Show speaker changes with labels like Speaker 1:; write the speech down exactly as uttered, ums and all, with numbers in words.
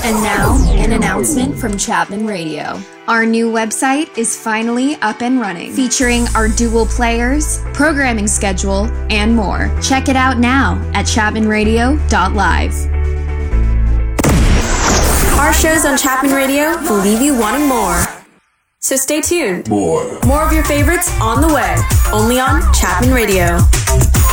Speaker 1: And now, an announcement from Chapman Radio. Our new website is finally up and running, featuring our dual players, programming schedule, and more. Check it out now at chapman radio dot live.
Speaker 2: Our shows on Chapman Radio will leave you wanting more. So stay tuned.
Speaker 3: More.
Speaker 2: More of your favorites on the way, only on Chapman Radio.